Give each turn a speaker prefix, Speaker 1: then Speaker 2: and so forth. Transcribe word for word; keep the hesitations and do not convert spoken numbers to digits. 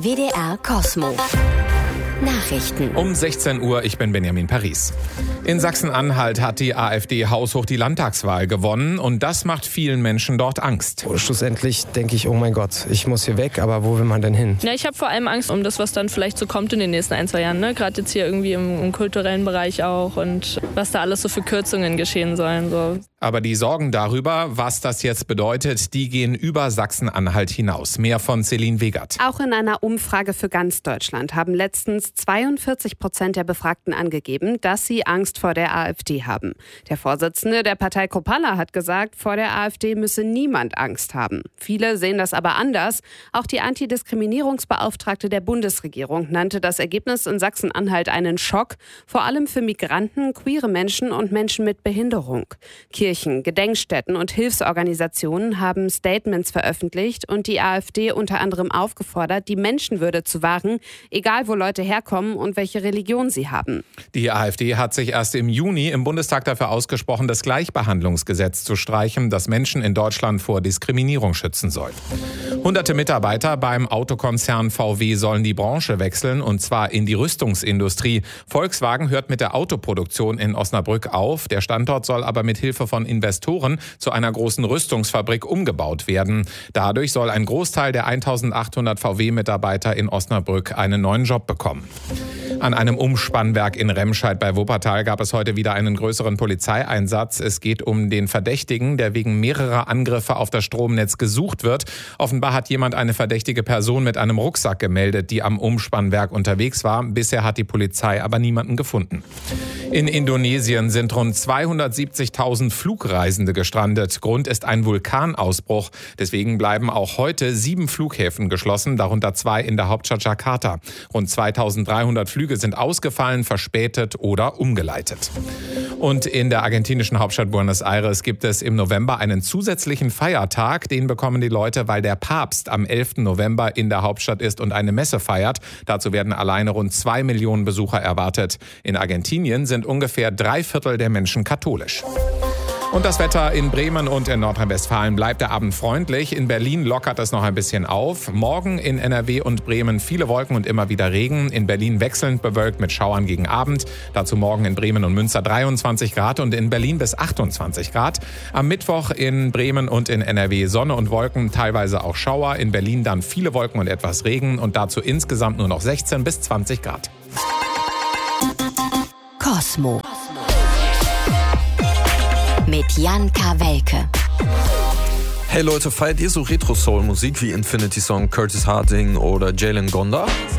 Speaker 1: W D R Kosmo. Nachrichten.
Speaker 2: Um sechzehn Uhr, ich bin Benjamin Paris. In Sachsen-Anhalt hat die AfD haushoch die Landtagswahl gewonnen und das macht vielen Menschen dort Angst.
Speaker 3: Schlussendlich denke ich, oh mein Gott, ich muss hier weg, aber wo will man denn hin?
Speaker 4: Ja, ich habe vor allem Angst um das, was dann vielleicht so kommt in den nächsten ein, zwei Jahren. Ne? Gerade jetzt hier irgendwie im, im kulturellen Bereich auch und was da alles so für Kürzungen geschehen sollen. So.
Speaker 2: Aber die Sorgen darüber, was das jetzt bedeutet, die gehen über Sachsen-Anhalt hinaus. Mehr von Celine Wegert.
Speaker 5: Auch in einer Umfrage für ganz Deutschland haben letztens zweiundvierzig Prozent der Befragten angegeben, dass sie Angst vor der AfD haben. Der Vorsitzende der Partei Kropalla hat gesagt, vor der AfD müsse niemand Angst haben. Viele sehen das aber anders. Auch die Antidiskriminierungsbeauftragte der Bundesregierung nannte das Ergebnis in Sachsen-Anhalt einen Schock, vor allem für Migranten, queere Menschen und Menschen mit Behinderung. Kirchen, Gedenkstätten und Hilfsorganisationen haben Statements veröffentlicht und die AfD unter anderem aufgefordert, die Menschenwürde zu wahren, egal wo Leute herkommen und welche Religion sie haben.
Speaker 2: Die AfD hat sich erst im Juni im Bundestag dafür ausgesprochen, das Gleichbehandlungsgesetz zu streichen, das Menschen in Deutschland vor Diskriminierung schützen soll. Hunderte Mitarbeiter beim Autokonzern V W sollen die Branche wechseln, und zwar in die Rüstungsindustrie. Volkswagen hört mit der Autoproduktion in Osnabrück auf. Der Standort soll aber mit Hilfe von Investoren zu einer großen Rüstungsfabrik umgebaut werden. Dadurch soll ein Großteil der eintausendachthundert V W-Mitarbeiter in Osnabrück einen neuen Job bekommen. An einem Umspannwerk in Remscheid bei Wuppertal gab es heute wieder einen größeren Polizeieinsatz. Es geht um den Verdächtigen, der wegen mehrerer Angriffe auf das Stromnetz gesucht wird. Offenbar hat jemand eine verdächtige Person mit einem Rucksack gemeldet, die am Umspannwerk unterwegs war. Bisher hat die Polizei aber niemanden gefunden. In Indonesien sind rund zweihundertsiebzigtausend Flugreisende gestrandet. Grund ist ein Vulkanausbruch. Deswegen bleiben auch heute sieben Flughäfen geschlossen, darunter zwei in der Hauptstadt Jakarta. Rund zweitausenddreihundert Flüge sind ausgefallen, verspätet oder umgeleitet. Und in der argentinischen Hauptstadt Buenos Aires gibt es im November einen zusätzlichen Feiertag. Den bekommen die Leute, weil der Papst am elften November in der Hauptstadt ist und eine Messe feiert. Dazu werden alleine rund zwei Millionen Besucher erwartet. In Argentinien sind ungefähr drei Viertel der Menschen katholisch. Und das Wetter in Bremen und in Nordrhein-Westfalen bleibt der Abend freundlich. In Berlin lockert es noch ein bisschen auf. Morgen in N R W und Bremen viele Wolken und immer wieder Regen. In Berlin wechselnd bewölkt mit Schauern gegen Abend. Dazu morgen in Bremen und Münster dreiundzwanzig Grad und in Berlin bis achtundzwanzig Grad. Am Mittwoch in Bremen und in N R W Sonne und Wolken, teilweise auch Schauer. In Berlin dann viele Wolken und etwas Regen und dazu insgesamt nur noch sechzehn bis zwanzig Grad.
Speaker 1: Kosmo. Mit Jan Kawelke.
Speaker 6: Hey Leute, feiert ihr so Retro-Soul-Musik wie Infinity Song, Curtis Harding oder Jalen Gonda?